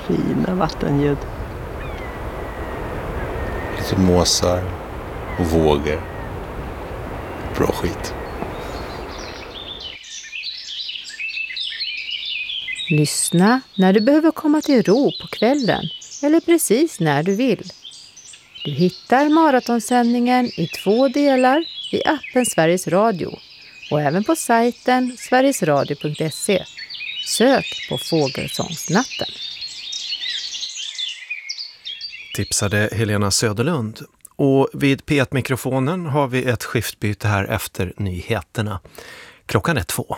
fina vattenljud. Lite måsar och vågor. Bra skit. Lyssna när du behöver komma till ro på kvällen eller precis när du vill. Du hittar maratonsändningen i 2 delar i appen Sveriges Radio och även på sajten sverigesradio.se. Sök på Fågelsångsnatten. Tipsade Helena Söderlund. Och vid P1-mikrofonen har vi ett skiftbyte här efter nyheterna. Klockan är 2.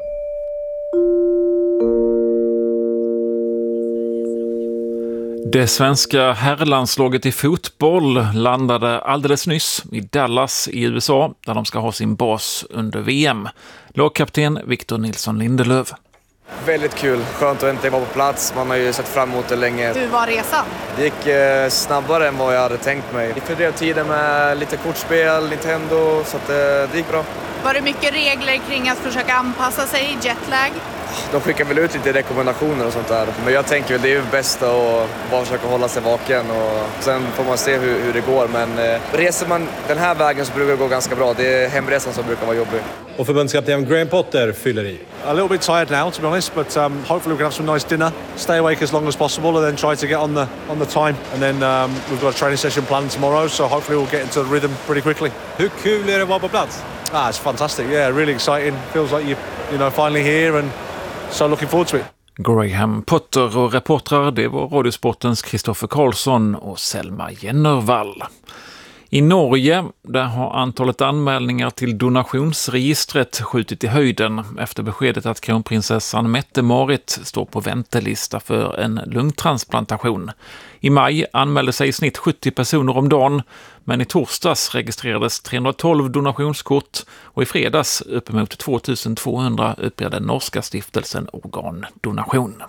Det svenska herrlandslaget i fotboll landade alldeles nyss i Dallas i USA där de ska ha sin bas under VM. Lagkapten Victor Nilsson Lindelöf. Väldigt kul, skönt att inte vara på plats, man har ju sett fram emot det länge. Hur var resan? Det gick snabbare än vad jag hade tänkt mig. Vi fördrev tiden med lite kortspel, Nintendo, så att, det gick bra. Var det mycket regler kring att försöka anpassa sig, jetlag? De skickar väl ut lite rekommendationer och sånt där. Men jag tänker väl det är ju bäst att bara försöka hålla sig vaken och sen får man se hur det går. Men reser man den här vägen så brukar det gå ganska bra. Det är hemresan som brukar vara jobbig. Och förbundskapten Graham Potter fyller i. A little bit tired now, to be honest, but hopefully we can have some nice dinner, stay awake as long as possible, and then try to get on the time. And then we've got a training session planned tomorrow, so hopefully we'll get into the rhythm pretty quickly. Hur kul är det att vara på plats? It's fantastic. Yeah, really exciting. Feels like you know finally here, and so looking forward to it. Graham Potter och reportrar, det var Radiosportens Kristoffer Karlsson och Selma Jennervall. I Norge där har antalet anmälningar till donationsregistret skjutit i höjden efter beskedet att kronprinsessan Mette-Marit står på väntelista för en lungtransplantation. I maj anmälde sig i snitt 70 personer om dagen, men i torsdags registrerades 312 donationskort och i fredags uppemot 2200 uppger den norska stiftelsen Organdonation.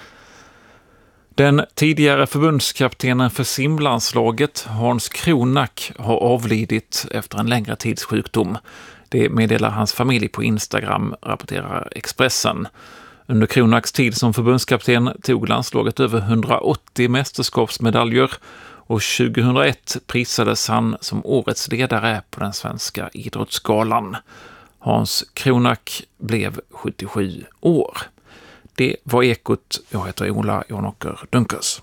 Den tidigare förbundskaptenen för simlandslaget Hans Kronak har avlidit efter en längre tids sjukdom. Det meddelar hans familj på Instagram, rapporterar Expressen. Under Kronaks tid som förbundskapten tog landslaget över 180 mästerskapsmedaljer och 2001 prisades han som årets ledare på den svenska idrottsgalan. Hans Kronak blev 77 år. Det var Ekot. Jag heter Ola Jonåker Dunkers.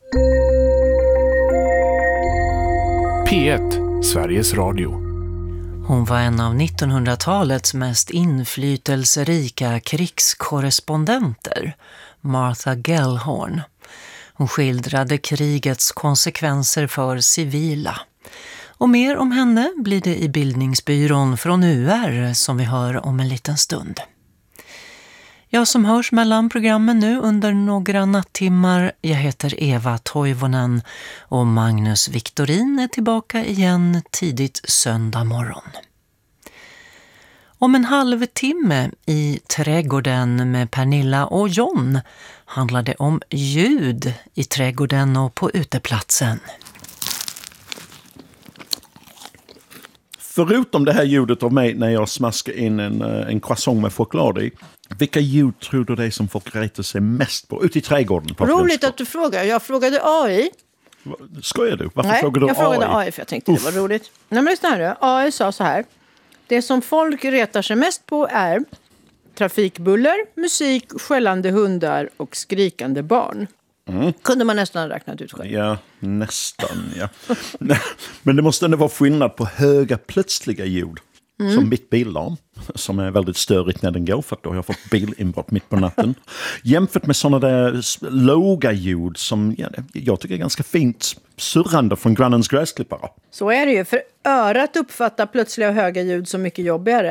P1, Sveriges Radio. Hon var en av 1900-talets mest inflytelserika krigskorrespondenter, Martha Gellhorn. Hon skildrade krigets konsekvenser för civila. Och mer om henne blir det i Bildningsbyrån från UR som vi hör om en liten stund. Jag som hörs mellan programmen nu under några nattimmar, jag heter Eva Toivonen och Magnus Victorin är tillbaka igen tidigt söndag morgon. Om en halvtimme i Trädgården med Pernilla och John handlar det om ljud i trädgården och på uteplatsen. Förutom det här ljudet av mig när jag smaskar in en croissant med choklad i, vilka ljud tror du det är som folk retar sig mest på ute i trädgården? Roligt att du frågar. Jag frågade AI. Skojar du? Varför frågade du AI? Jag frågade AI för jag tänkte det var roligt. Nej, men lyssna här. AI sa så här. Det som folk retar sig mest på är trafikbuller, musik, skällande hundar och skrikande barn. Kunde man nästan ha räknat ut själv. Ja, nästan, ja. Men det måste ändå vara skillnad på höga plötsliga ljud. Som mitt billarm, som är väldigt störigt när den går för att då har jag fått bilinbrott mitt på natten. Jämfört med sådana där låga ljud som jag tycker är ganska fint surrande från grannens gräsklippare. Så är det ju, för örat uppfattar plötsliga och höga ljud så mycket jobbigare.